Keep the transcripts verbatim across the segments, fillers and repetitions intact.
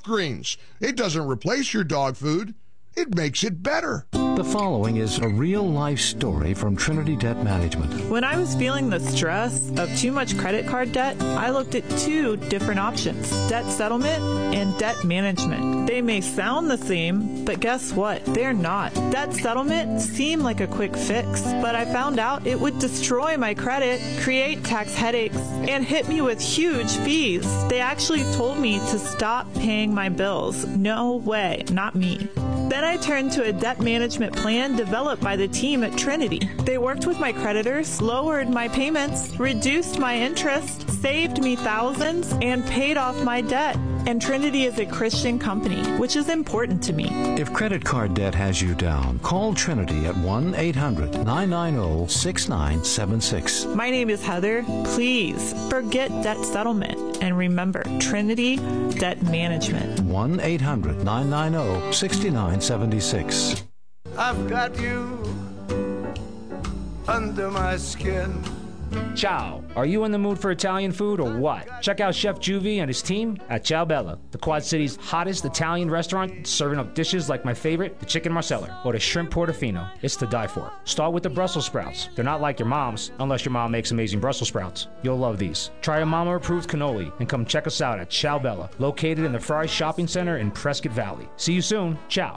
soft greens. It doesn't replace your dog food. It makes it better. The following is a real-life story from Trinity Debt Management. When I was feeling the stress of too much credit card debt, I looked at two different options, debt settlement and debt management. They may sound the same, but guess what? They're not. Debt settlement seemed like a quick fix, but I found out it would destroy my credit, create tax headaches, and hit me with huge fees. They actually told me to stop paying my bills. No way, not me. Then I turned to a debt management plan developed by the team at Trinity. They worked with my creditors, lowered my payments, reduced my interest, saved me thousands, and paid off my debt. And Trinity is a Christian company, which is important to me. If credit card debt has you down, call Trinity at one eight hundred nine nine zero six nine seven six. My name is Heather. Please forget debt settlement and remember Trinity Debt Management. one eight hundred nine nine zero six nine seven six. I've got you under my skin. Ciao. Are you in the mood for Italian food or what? Check out Chef Juvie and his team at Ciao Bella, the Quad City's hottest Italian restaurant, serving up dishes like my favorite, the chicken marsala, or the shrimp portofino. It's to die for. Start with the Brussels sprouts. They're not like your mom's, unless your mom makes amazing Brussels sprouts. You'll love these. Try a mama-approved cannoli and come check us out at Ciao Bella, located in the Fry Shopping Center in Prescott Valley. See you soon. Ciao.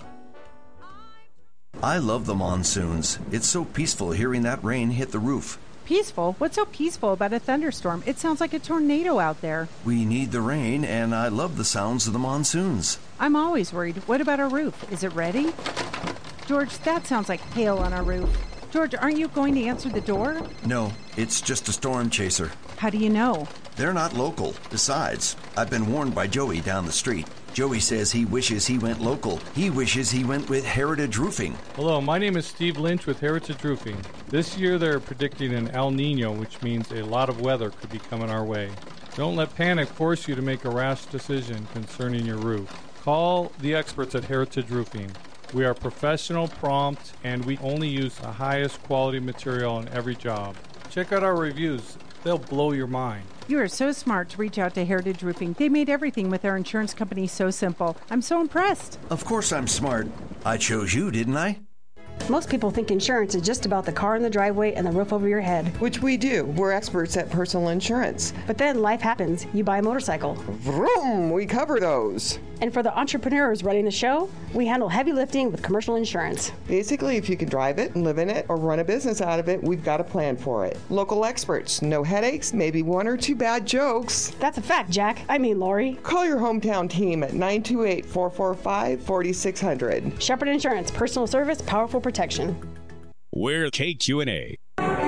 I love the monsoons. It's so peaceful hearing that rain hit the roof. Peaceful? What's so peaceful about a thunderstorm? It sounds like a tornado out there. We need the rain, and I love the sounds of the monsoons. I'm always worried. What about our roof? Is it ready? George, that sounds like hail on our roof. George, aren't you going to answer the door? No, it's just a storm chaser. How do you know? They're not local. Besides, I've been warned by Joey down the street. Joey says he wishes he went local. He wishes he went with Heritage Roofing. Hello, my name is Steve Lynch with Heritage Roofing. This year they're predicting an El Nino, which means a lot of weather could be coming our way. Don't let panic force you to make a rash decision concerning your roof. Call the experts at Heritage Roofing. We are professional, prompt, and we only use the highest quality material on every job. Check out our reviews. They'll blow your mind. You are so smart to reach out to Heritage Roofing. They made everything with their insurance company so simple. I'm so impressed. Of course I'm smart. I chose you, didn't I? Most people think insurance is just about the car in the driveway and the roof over your head. Which we do. We're experts at personal insurance. But then life happens. You buy a motorcycle. Vroom! We cover those. And for the entrepreneurs running the show, we handle heavy lifting with commercial insurance. Basically, if you can drive it and live in it or run a business out of it, we've got a plan for it. Local experts, no headaches, maybe one or two bad jokes. That's a fact, Jack. I mean, Lori. Call your hometown team at nine two eight, four four five, four six zero zero. Shepherd Insurance, personal service, powerful protection. We're K Q and A.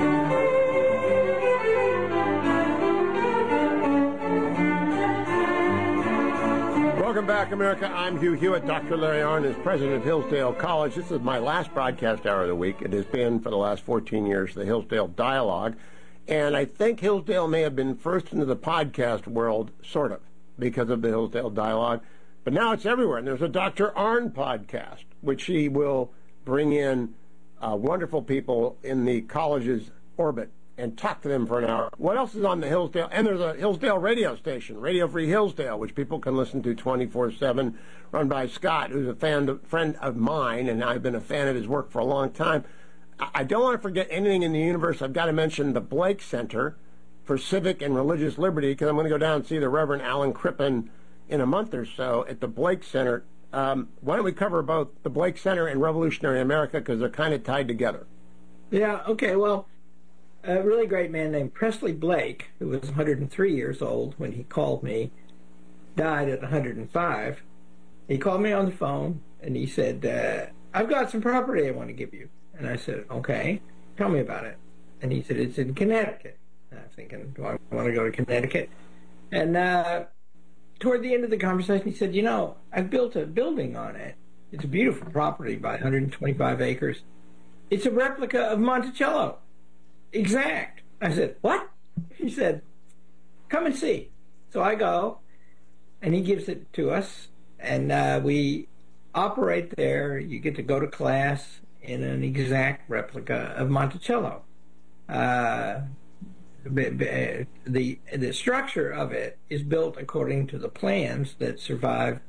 Welcome back, America. I'm Hugh Hewitt. Doctor Larry Arnn is president of Hillsdale College. This is my last broadcast hour of the week. It has been, for the last fourteen years, the Hillsdale Dialogue. And I think Hillsdale may have been first into the podcast world, sort of, because of the Hillsdale Dialogue. But now it's everywhere. And there's a Doctor Arnn podcast, which he will bring in uh, wonderful people in the college's orbit and talk to them for an hour. What else is on the Hillsdale? And there's a Hillsdale radio station, Radio Free Hillsdale, which people can listen to twenty-four seven, run by Scott, who's a fan, friend of mine, and I've been a fan of his work for a long time. I don't want to forget anything in the universe. I've got to mention the Blake Center for Civic and Religious Liberty, because I'm going to go down and see the Reverend Alan Crippen in a month or so at the Blake Center. Um, why don't we cover both the Blake Center and Revolutionary America, because they're kind of tied together. Yeah, okay, well, a really great man named Presley Blake, who was one hundred three years old when he called me, died at one hundred five. He called me on the phone, and he said, uh, I've got some property I want to give you. And I said, okay, tell me about it. And he said, it's in Connecticut. And I'm thinking, do I want to go to Connecticut? And uh, toward the end of the conversation, he said, you know, I've built a building on it. It's a beautiful property by one hundred twenty-five acres. It's a replica of Monticello. Exact. I said, what? He said, come and see. So I go, and he gives it to us, and uh, we operate there. You get to go to class in an exact replica of Monticello. Uh, the, the structure of it is built according to the plans that survive